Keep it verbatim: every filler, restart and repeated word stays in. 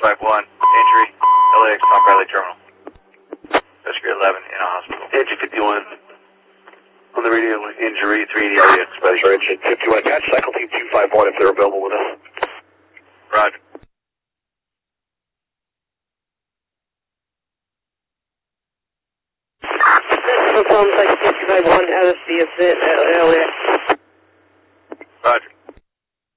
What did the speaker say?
five one, injury, L A X Tom Bradley Terminal. Rescue eleven in a hospital. Engine fifty-one. On the radio, injury, three eighty L A X, Measure engine fifty-one. Attach cycle team two five one if they're available with us. Roger. Phone cycle two five one, L S D is it, L A X. Roger.